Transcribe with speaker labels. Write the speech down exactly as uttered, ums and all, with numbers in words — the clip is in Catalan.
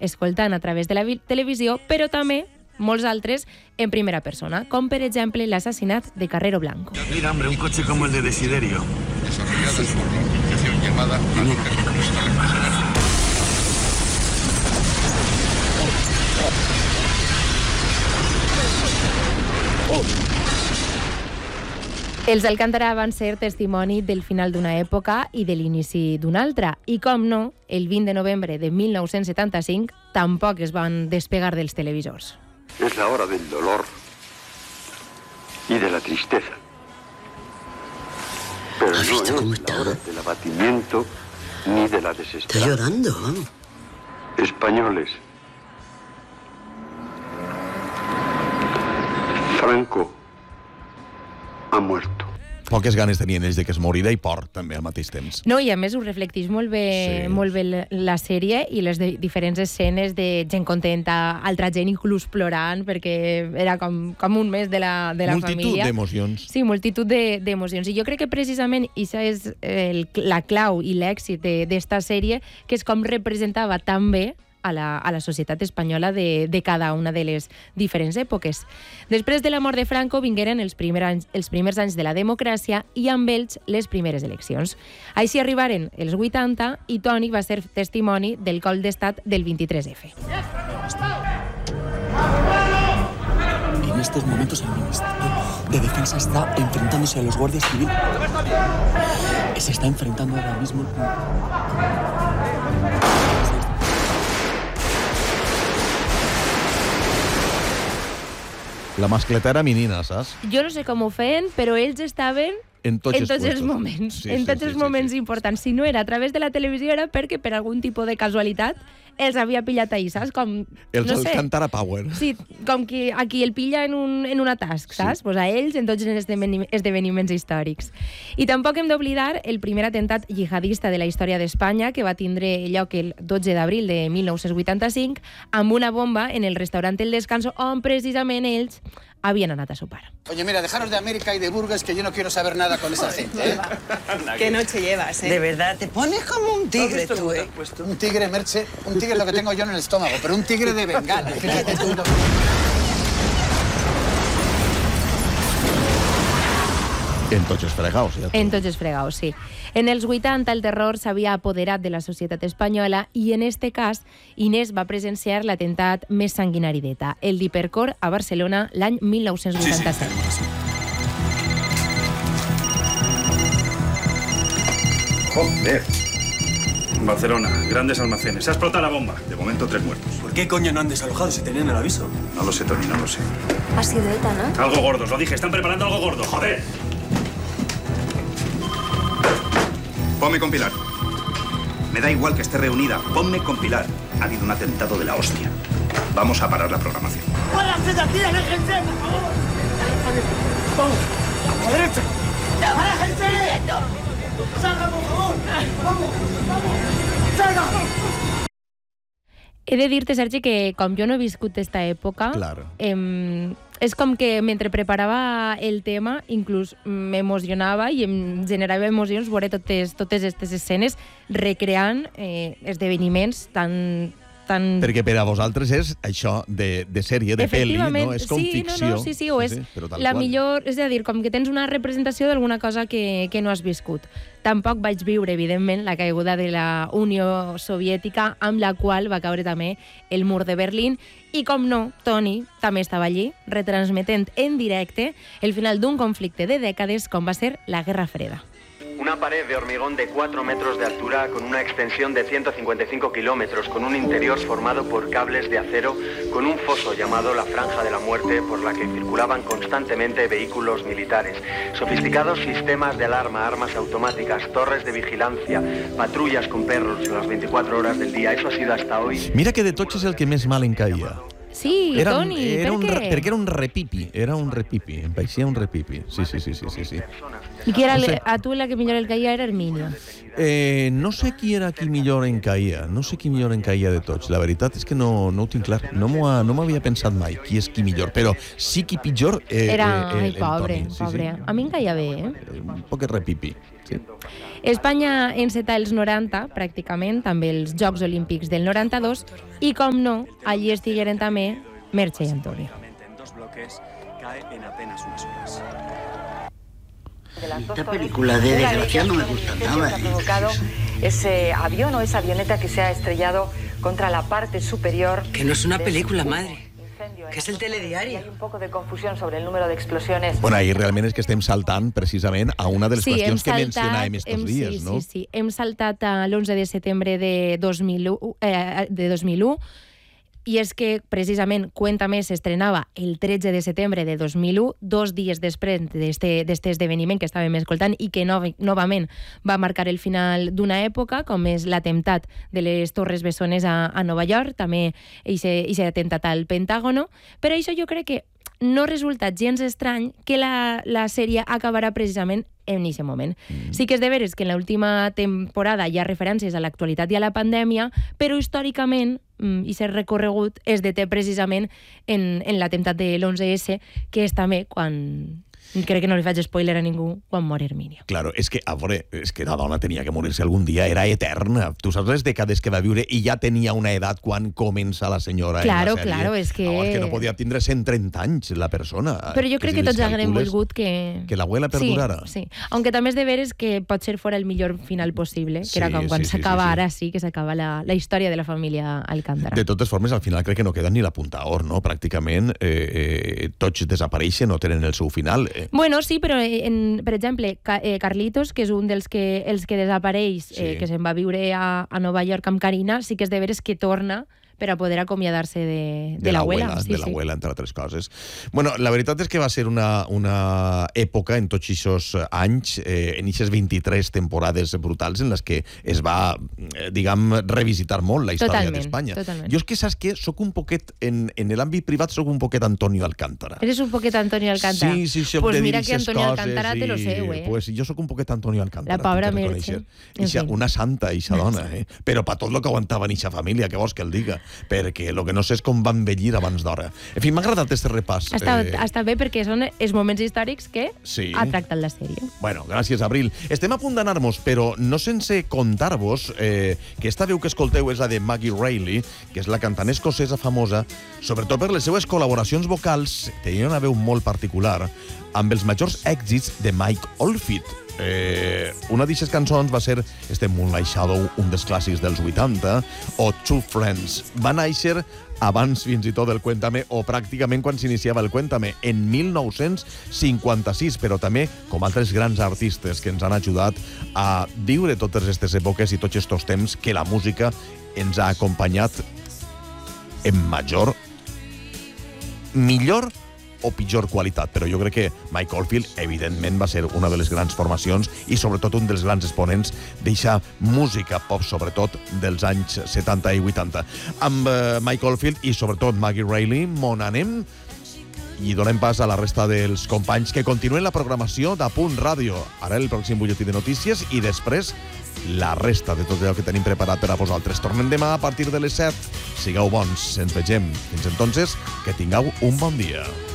Speaker 1: escoltant a través de la televisió, però també molts altres en primera persona, com per exemple l'assassinat de Carrero Blanco.
Speaker 2: Mira, hombre, un coche como el de Desiderio.
Speaker 3: Desarrolladas por la organización llamada
Speaker 1: Els Alcántara van ser testimoni del final d'una època i de l'inici d'una altra. I com no, el vint de novembre de mil nou-cents setanta-cinc tampoc es van despegar dels televisors.
Speaker 4: Es la hora del dolor y de la tristeza. Pero
Speaker 5: ¿Has visto
Speaker 4: no
Speaker 5: cómo
Speaker 4: es
Speaker 5: está?
Speaker 4: la hora del abatimiento ni de la
Speaker 5: Está
Speaker 4: desesperanza.
Speaker 5: llorando.
Speaker 4: Españoles. Franco ha muerto.
Speaker 6: Poques ganes tenien ells de que es morirà i por, també, al mateix temps.
Speaker 1: No, i a més ho reflecteix molt bé,
Speaker 6: Sí.
Speaker 1: molt bé la- la sèrie i les de, diferents escenes de gent contenta, altra gent inclús plorant, perquè era com, com un mes de la, de la
Speaker 6: Multitud
Speaker 1: família.
Speaker 6: d'emocions.
Speaker 1: Sí, multitud de- d'emocions. I jo crec que precisament això és el, la clau i l'èxit d'esta sèrie, que és com representava tan bé a la, a la societat espanyola de, de cada una de les diferents èpoques. Després de la mort de Franco vingueren els, primer anys, els primers anys de la democràcia i amb ells les primeres eleccions. Així arribaren els vuitanta i Toni va ser testimoni del cop d'estat del vint-i-tres efe.
Speaker 7: En estos momentos el Ministerio de Defensa está enfrentándose a los guardias civiles. Se está enfrentando ahora mismo.
Speaker 6: La mascleta era menina, saps?
Speaker 1: Jo no sé com ho feien, però ells estaven
Speaker 6: En tots,
Speaker 1: en tots els
Speaker 6: puestos.
Speaker 1: moments,
Speaker 6: Sí,
Speaker 1: en
Speaker 6: sí,
Speaker 1: tots
Speaker 6: sí,
Speaker 1: els
Speaker 6: sí,
Speaker 1: moments
Speaker 6: sí.
Speaker 1: importants. Si no era a través de la televisió era perquè per algun tipus de casualitat els havia pillat ahir, saps? Com,
Speaker 6: Els
Speaker 1: no sé,
Speaker 6: Alcántara Power.
Speaker 1: sí, com que a qui el pilla en un, en una task, saps?
Speaker 6: Sí.
Speaker 1: Pues a ells en tots els esdeveni- esdeveniments històrics. I tampoc hem d'oblidar el primer atemptat jihadista de la història d'Espanya, que va tindre lloc el dotze d'abril de mil nou-cents vuitanta-cinc, amb una bomba en el restaurant El Descanso, on precisament ells havien anat a sopar.
Speaker 8: Oye, mira, dejaros de América y de Burgos, que yo no quiero saber nada con esa gente, ¿eh?
Speaker 9: Qué noche llevas, ¿eh?
Speaker 5: De verdad, te pones como un tigre tú, ¿eh?
Speaker 8: Un tigre, Merche, un tigre es lo que tengo yo en el estómago, pero un tigre de Bengala. Fíjate tú.
Speaker 6: En tots els fregaus. Ja.
Speaker 1: En tots els fregaus, sí. En els vuitanta el terror s'havia apoderat de la societat espanyola i en este cas Inés va presenciar l'atemptat més sanguinari d'Eta, el d'Hipercor a Barcelona l'any mil nou-cents vuitanta-set.
Speaker 2: Joder. Barcelona, grandes almacenes. Se ha explotado la bomba. De momento, tres muertos.
Speaker 7: ¿Por qué coño no han desalojado si tenían el aviso?
Speaker 2: No lo sé, Tony, no lo sé.
Speaker 9: Ha sido ETA, ¿no?
Speaker 2: Algo gordo, os lo dije. Están preparando algo gordo, joder. Ponme con Pilar. Me da igual que esté reunida. Ponme con Pilar. Ha habido un atentado de la hostia. Vamos a parar la programación.
Speaker 10: ¡Váyanse de aquí, aléjense, por favor! ¡Vamos! ¡A la derecha! ¡Aléjense! ¡Salgan, por favor! ¡Vamos! ¡Vamos! ¡Salgan!
Speaker 1: He de dir-te, Sergi, que com jo no he viscut aquesta època,
Speaker 6: Clar.
Speaker 1: em, és com que mentre preparava el tema inclús m'emocionava i em generava emocions veure totes totes aquestes escenes recreant eh, esdeveniments tan... tan...
Speaker 6: Perquè per a vosaltres és això de, de sèrie, de pel·li, no? És com
Speaker 1: sí,
Speaker 6: ficció.
Speaker 1: No, no, sí, sí, o és
Speaker 6: però tal
Speaker 1: la
Speaker 6: qual.
Speaker 1: millor... És a dir, com que tens una representació d'alguna cosa que, que no has viscut. Tampoc vaig viure, evidentment, la caiguda de la Unió Soviètica, amb la qual va caure també el mur de Berlín. I, com no, Toni també estava allí, retransmetent en directe el final d'un conflicte de dècades com va ser la Guerra Freda.
Speaker 11: Una pared de hormigón de cuatro metros de altura con una extensión de ciento cincuenta y cinco kilómetros, con un interior formado por cables de acero, con un foso llamado la Franja de la Muerte por la que circulaban constantemente vehículos militares, sofisticados sistemas de alarma, armas automáticas, torres de vigilancia, patrullas con perros las veinticuatro horas del día. Eso ha sido hasta hoy.
Speaker 6: Mira que de tots és el que més mal em caia.
Speaker 1: Sí,
Speaker 6: Era,
Speaker 1: Toni,
Speaker 6: era
Speaker 1: per
Speaker 6: un,
Speaker 1: què?
Speaker 6: perquè era un repipi, era un repipi, em paeixia un repipi. Sí, sí, sí, sí, sí, sí.
Speaker 1: I qui era
Speaker 6: No
Speaker 1: el,
Speaker 6: sé.
Speaker 1: a tu la que millor el caia era Herminio.
Speaker 6: Eh, no sé qui era qui millor en caia, no sé qui millor en caia de tots. La veritat és que no, no ho tinc clar. No m'ho ha- no m'havia pensat mai qui és qui millor, però sí qui pitjor eh,
Speaker 1: Era,
Speaker 6: eh,
Speaker 1: ai,
Speaker 6: el
Speaker 1: pobre,
Speaker 6: Toni. Sí,
Speaker 1: pobre.
Speaker 6: sí.
Speaker 1: A mi em caia bé, eh?
Speaker 6: Un poquet repipi. sí.
Speaker 1: Espanya enceta els noranta, pràcticament, també els Jocs Olímpics del noranta-dos, i, com no, allí estigueren també Merche i Antonio.
Speaker 5: Esta película de desgracia no me gusta nada.
Speaker 12: Ha provocado ese avión o esa avioneta que se ha estrellado contra la parte superior.
Speaker 5: Que no es una película, madre. Que és el telediari.
Speaker 12: Hay un poco de confusión sobre el número de explosiones.
Speaker 6: Bueno, ahí realment és que estem saltant precisament a una de les
Speaker 1: sí,
Speaker 6: qüestions
Speaker 1: saltat,
Speaker 6: que mencionàvem estos
Speaker 1: hem,
Speaker 6: dies,
Speaker 1: sí,
Speaker 6: no?
Speaker 1: Sí, sí, hem saltat a l'onze de setembre de dos mil u, eh, de dos mil u, i és que, precisament, Cuéntame s'estrenava el tretze de setembre de dos mil u, dos dies després d'aquest esdeveniment que estàvem escoltant i que no, novament va marcar el final d'una època, com és l'atemptat de les Torres Bessones a, a Nova York, també aquest atemptat al Pentágono. Per això jo crec que no resulta gens estrany que la, la sèrie acabarà precisament en aquest moment. Mm. Sí que és de veres que en l'última temporada hi ha referències a l'actualitat i a la pandèmia, però històricament mm, i ser recorregut es deté precisament en, en l'atemptat de l'onze esse, que és també quan... Crec que no li faig spoiler a ningú quan mor Hermínio.
Speaker 6: Claro, és que, a veure, és que la dona tenia que morir-se algun dia, era eterna. Tu saps les dècades que va viure i ja tenia una edat quan comença la senyora
Speaker 1: claro,
Speaker 6: en la sèrie.
Speaker 1: Claro, és que...
Speaker 6: Llavors, que no podia tindre cent trenta anys, la persona.
Speaker 1: Però jo crec que, que tots haguem volgut que...
Speaker 6: Que l'abuela perdurara.
Speaker 1: Sí, sí. Aunque també és de veres que pot ser fora el millor final possible, que
Speaker 6: sí,
Speaker 1: era com quan
Speaker 6: sí,
Speaker 1: s'acaba
Speaker 6: sí, sí,
Speaker 1: ara sí que s'acaba la, la història de la família Alcántara.
Speaker 6: De totes formes, al final crec que no queda ni la punta or, no? Pràcticament eh, eh, tots desapareixen, no tenen el seu final. Eh.
Speaker 1: Bueno, sí, però en, per exemple, Carlitos, que és un dels que, els que desapareix, sí. eh, que se'n va viure a, a Nova York amb Karina, sí que és de veres que torna per a poder acomiadar-se de, de,
Speaker 6: de
Speaker 1: l'abuela.
Speaker 6: l'abuela,
Speaker 1: sí,
Speaker 6: de l'abuela, sí. Entre altres coses. Bueno, la veritat és que va ser una, una època en tots aquests anys, eh, en aquestes vint-i-tres temporades brutals en les que es va, eh, diguem, revisitar molt la història d'Espanya. Jo és que saps que soc un poquet, en, en l'àmbit privat, soc un poquet Antonio Alcántara.
Speaker 1: Eres un poquet Antonio Alcántara?
Speaker 6: Sí, sí, sí.
Speaker 1: Pues mira que Antonio Alcántara te lo sé, eh?
Speaker 6: Pues jo soc un poquet Antonio Alcántara.
Speaker 1: La pobra Merche.
Speaker 6: Ixa, una santa, ixa dona, eh? Però per tot el que aguantava en ixa família, que vols que el diga? Perquè el que no sé és com va envellir abans d'hora. En fi, m'ha agradat aquest repàs.
Speaker 1: Està, eh... està bé perquè són els moments històrics que
Speaker 6: sí.
Speaker 1: ha tractat la sèrie.
Speaker 6: Bueno, gràcies, Abril. Estem a punt d'anar-nos, però no sense contar-vos eh, que esta veu que escolteu és la de Maggie Reilly, que és la cantant escocesa famosa, sobretot per les seues col·laboracions vocals, tenia una veu molt particular, amb els majors èxits de Mike Oldfield. Eh, una d'aquestes cançons va ser este Moonlight Shadow, un dels clàssics dels vuitanta, o Two Friends. Va néixer abans fins i tot del Cuéntame, o pràcticament quan s'iniciava el Cuéntame, en mil nou-cents cinquanta-sis, però també com altres grans artistes que ens han ajudat a viure totes aquestes èpoques i tots aquests temps que la música ens ha acompanyat en major, millor o pitjor qualitat, però jo crec que Mike Oldfield, evidentment, va ser una de les grans formacions i sobretot un dels grans exponents d'eixa música pop, sobretot dels anys setanta i vuitanta. Amb uh, Mike Oldfield i sobretot Maggie Reilly, mon anem i donem pas a la resta dels companys que continuen la programació d'Apunt Ràdio. Ara el pròxim butlletí de notícies i després la resta de tot allò que tenim preparat per a vosaltres. Tornem demà a partir de les set. Sigueu bons, ens vegem. Fins entonces, que tingueu un bon dia.